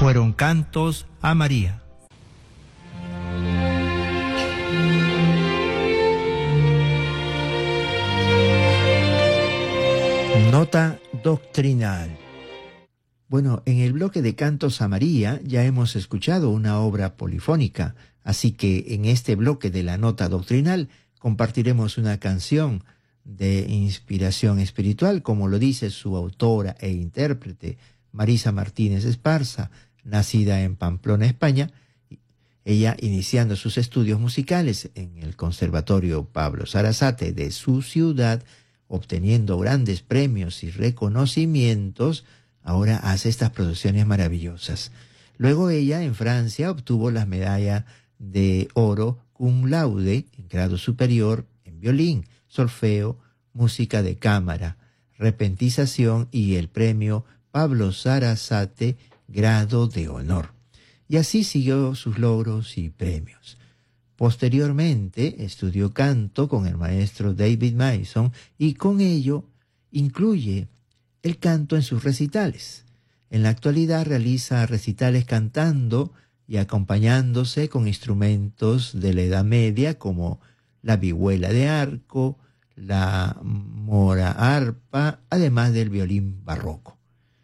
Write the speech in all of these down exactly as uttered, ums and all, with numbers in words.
Fueron cantos a María. Nota doctrinal. Bueno, en el bloque de Cantos a María ya hemos escuchado una obra polifónica, así que en este bloque de la nota doctrinal compartiremos una canción de inspiración espiritual, como lo dice su autora e intérprete, Marisa Martínez Esparza, nacida en Pamplona, España, ella iniciando sus estudios musicales en el Conservatorio Pablo Sarasate de su ciudad, obteniendo grandes premios y reconocimientos, ahora hace estas producciones maravillosas. Luego ella en Francia obtuvo la medalla de oro cum laude en grado superior en violín, solfeo, música de cámara, repentización y el premio Pablo Sarasate grado de honor. Y así siguió sus logros y premios. Posteriormente estudió canto con el maestro David Mason y con ello incluye el canto en sus recitales. En la actualidad realiza recitales cantando y acompañándose con instrumentos de la Edad Media como la vihuela de arco, la mora arpa, además del violín barroco.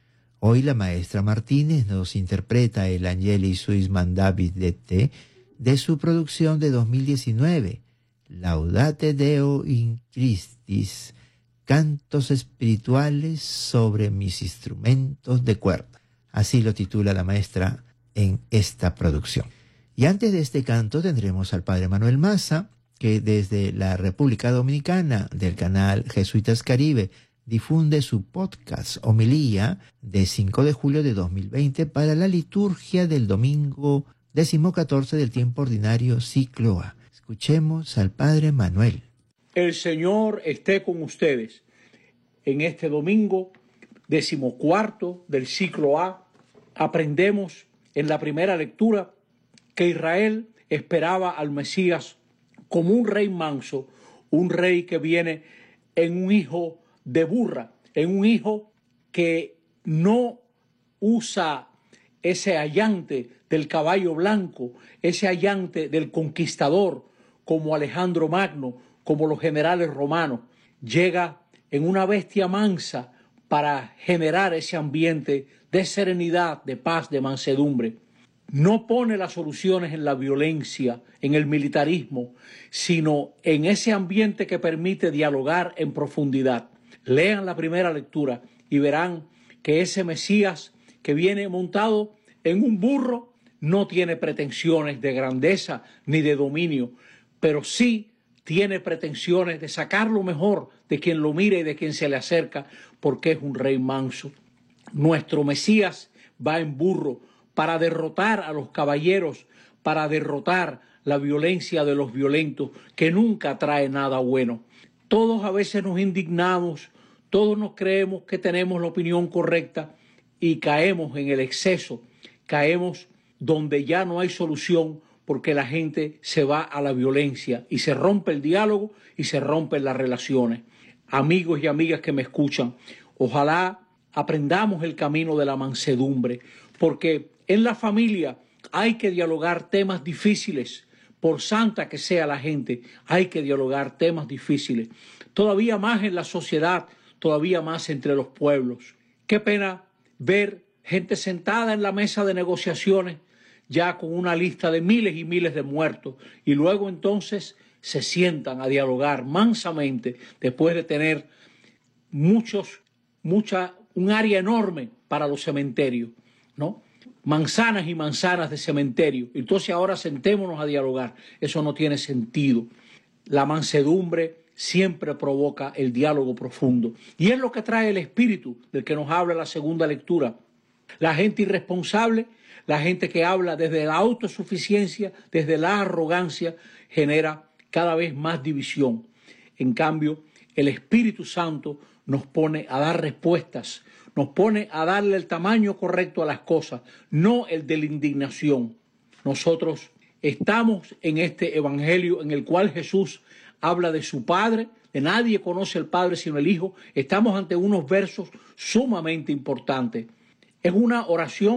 Hoy la maestra Martínez nos interpreta el Angeli Suis Mandavis de Te de su producción de dos mil diecinueve, Laudate Deo in Christis, cantos espirituales sobre mis instrumentos de cuerda. Así lo titula la maestra en esta producción. Y antes de este canto tendremos al padre Manuel Maza, que desde la República Dominicana del canal Jesuitas Caribe difunde su podcast Homilía de cinco de julio de dos mil veinte para la liturgia del domingo decimocatorce del tiempo ordinario ciclo A. Escuchemos al padre Manuel. El Señor esté con ustedes. En este domingo decimocuarto del ciclo A aprendemos en la primera lectura que Israel esperaba al Mesías como un rey manso, un rey que viene en un hijo de burra, en un hijo que no usa ese allante del caballo blanco, ese allante del conquistador, como Alejandro Magno, como los generales romanos. Llega en una bestia mansa para generar ese ambiente de serenidad, de paz, de mansedumbre. No pone las soluciones en la violencia, en el militarismo, sino en ese ambiente que permite dialogar en profundidad. Lean la primera lectura y verán que ese Mesías que viene montado en un burro no tiene pretensiones de grandeza ni de dominio, pero sí tiene pretensiones de sacar lo mejor de quien lo mire y de quien se le acerca, porque es un rey manso. Nuestro Mesías va en burro para derrotar a los caballeros, para derrotar la violencia de los violentos, que nunca trae nada bueno. Todos a veces nos indignamos, todos nos creemos que tenemos la opinión correcta y caemos en el exceso, caemos donde ya no hay solución porque la gente se va a la violencia y se rompe el diálogo y se rompen las relaciones. Amigos y amigas que me escuchan, ojalá aprendamos el camino de la mansedumbre, porque en la familia hay que dialogar temas difíciles. Por santa que sea la gente, hay que dialogar temas difíciles. Todavía más en la sociedad, todavía más entre los pueblos. Qué pena ver gente sentada en la mesa de negociaciones ya con una lista de miles y miles de muertos y luego entonces se sientan a dialogar mansamente después de tener muchos, mucha, un área enorme para los cementerios, ¿no? Manzanas y manzanas de cementerio. Entonces ahora sentémonos a dialogar. Eso no tiene sentido. La mansedumbre siempre provoca el diálogo profundo. Y es lo que trae el espíritu del que nos habla la segunda lectura. La gente irresponsable, la gente que habla desde la autosuficiencia, desde la arrogancia, genera cada vez más división. En cambio, el Espíritu Santo nos pone a dar respuestas, nos pone a darle el tamaño correcto a las cosas, no el de la indignación. Nosotros estamos en este evangelio en el cual Jesús habla de su Padre, de nadie conoce al Padre sino el Hijo. Estamos ante unos versos sumamente importantes. Es una oración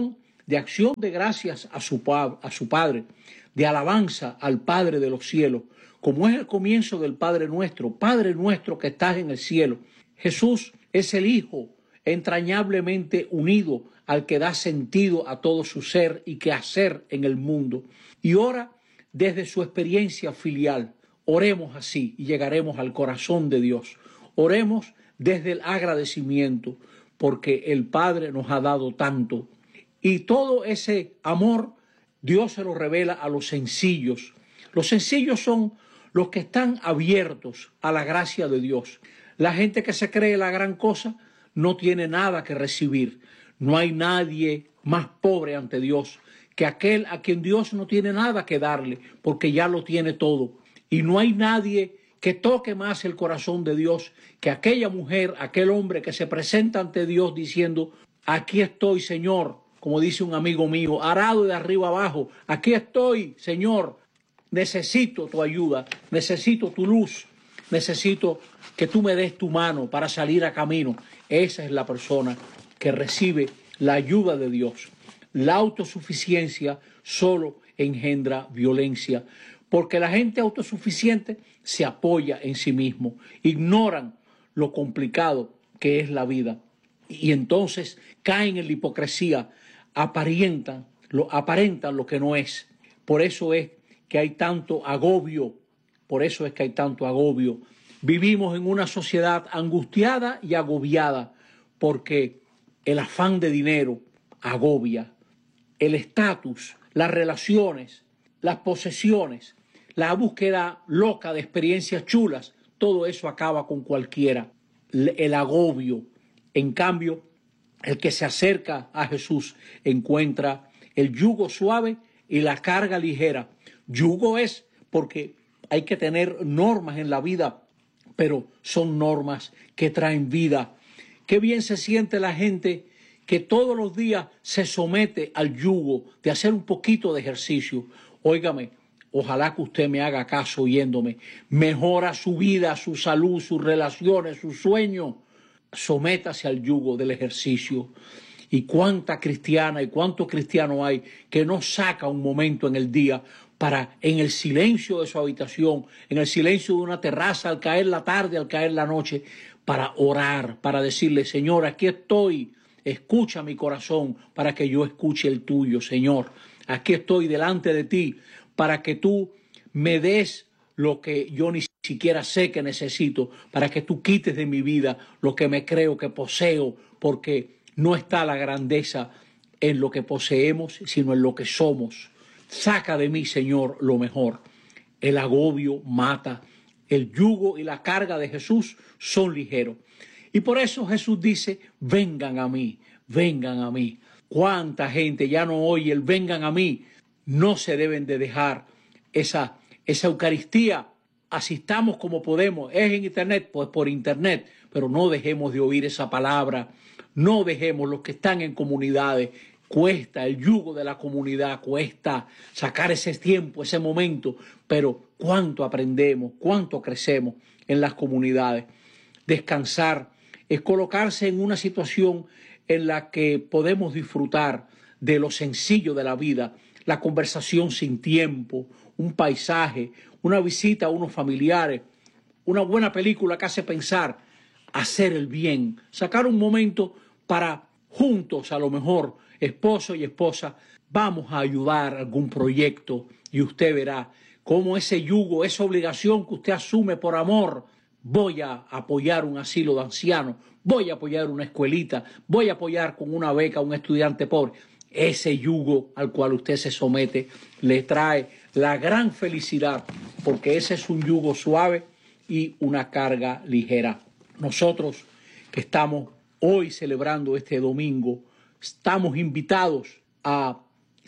de acción de gracias a su, a su Padre, de alabanza al Padre de los cielos, como es el comienzo del Padre nuestro, Padre nuestro que estás en el cielo. Jesús es el Hijo entrañablemente unido al que da sentido a todo su ser y quehacer en el mundo. Y ora desde su experiencia filial. Oremos así y llegaremos al corazón de Dios. Oremos desde el agradecimiento, porque el Padre nos ha dado tanto. Y todo ese amor Dios se lo revela a los sencillos. Los sencillos son los que están abiertos a la gracia de Dios. La gente que se cree la gran cosa no tiene nada que recibir. No hay nadie más pobre ante Dios que aquel a quien Dios no tiene nada que darle, porque ya lo tiene todo. Y no hay nadie que toque más el corazón de Dios que aquella mujer, aquel hombre que se presenta ante Dios diciendo: aquí estoy, Señor, como dice un amigo mío, arado de arriba abajo, aquí estoy, Señor, necesito tu ayuda, necesito tu luz, necesito que tú me des tu mano para salir a camino. Esa es la persona que recibe la ayuda de Dios. La autosuficiencia solo engendra violencia, porque la gente autosuficiente se apoya en sí mismo, ignoran lo complicado que es la vida y entonces caen en la hipocresía, aparentan lo, aparentan lo que no es. Por eso es que hay tanto agobio, por eso es que hay tanto agobio. Vivimos en una sociedad angustiada y agobiada porque el afán de dinero agobia, el estatus, las relaciones, las posesiones, la búsqueda loca de experiencias chulas, todo eso acaba con cualquiera. El agobio. En cambio, el que se acerca a Jesús encuentra el yugo suave y la carga ligera. Yugo es porque hay que tener normas en la vida, pero son normas que traen vida. Qué bien se siente la gente que todos los días se somete al yugo de hacer un poquito de ejercicio. Óigame, ojalá que usted me haga caso oyéndome. Mejora su vida, su salud, sus relaciones, sus sueños. Sométase al yugo del ejercicio. Y cuánta cristiana y cuánto cristiano hay que no saca un momento en el día para, en el silencio de su habitación, en el silencio de una terraza, al caer la tarde, al caer la noche, para orar, para decirle: Señor, aquí estoy, escucha mi corazón para que yo escuche el tuyo, Señor. Aquí estoy delante de ti para que tú me des lo que yo ni siquiera sé que necesito, para que tú quites de mi vida lo que me creo que poseo, porque no está la grandeza en lo que poseemos, sino en lo que somos. Saca de mí, Señor, lo mejor. El agobio mata. El yugo y la carga de Jesús son ligeros. Y por eso Jesús dice: vengan a mí, vengan a mí. ¿Cuánta gente ya no oye el vengan a mí? No se deben de dejar esa, esa Eucaristía. Asistamos como podemos. ¿Es en internet? Pues por internet. Pero no dejemos de oír esa palabra. No dejemos, los que están en comunidades. Cuesta, el yugo de la comunidad cuesta sacar ese tiempo, ese momento. Pero cuánto aprendemos, cuánto crecemos en las comunidades. Descansar es colocarse en una situación en la que podemos disfrutar de lo sencillo de la vida, la conversación sin tiempo, un paisaje, una visita a unos familiares, una buena película que hace pensar, hacer el bien, sacar un momento para juntos, a lo mejor, esposo y esposa, vamos a ayudar a algún proyecto y usted verá cómo ese yugo, esa obligación que usted asume por amor, voy a apoyar un asilo de ancianos, voy a apoyar una escuelita, voy a apoyar con una beca a un estudiante pobre. Ese yugo al cual usted se somete le trae la gran felicidad, porque ese es un yugo suave y una carga ligera. Nosotros que estamos hoy celebrando este domingo, estamos invitados a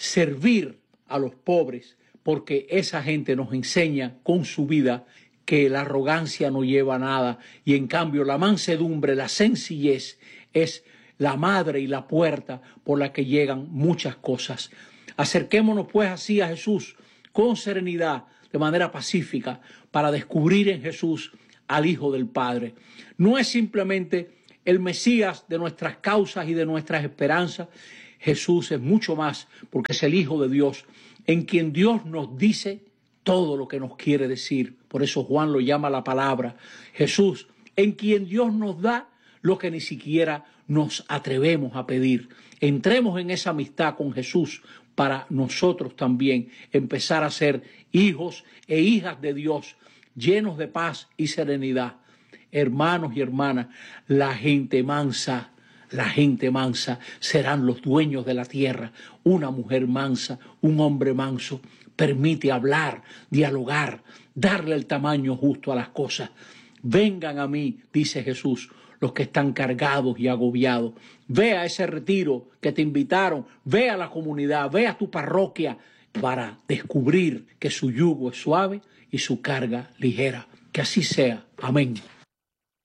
servir a los pobres, porque esa gente nos enseña con su vida que la arrogancia no lleva a nada y en cambio la mansedumbre, la sencillez es la madre y la puerta por la que llegan muchas cosas. Acerquémonos pues así a Jesús con serenidad, de manera pacífica, para descubrir en Jesús al Hijo del Padre. No es simplemente el Mesías de nuestras causas y de nuestras esperanzas. Jesús es mucho más porque es el Hijo de Dios, en quien Dios nos dice todo lo que nos quiere decir. Por eso Juan lo llama la palabra. Jesús, en quien Dios nos da lo que ni siquiera nos atrevemos a pedir. Entremos en esa amistad con Jesús para nosotros también empezar a ser hijos e hijas de Dios, llenos de paz y serenidad. Hermanos y hermanas, la gente mansa, la gente mansa serán los dueños de la tierra. Una mujer mansa, un hombre manso, permite hablar, dialogar, darle el tamaño justo a las cosas. Vengan a mí, dice Jesús, los que están cargados y agobiados. Ve a ese retiro que te invitaron, ve a la comunidad, ve a tu parroquia para descubrir que su yugo es suave y su carga ligera. Que así sea. Amén.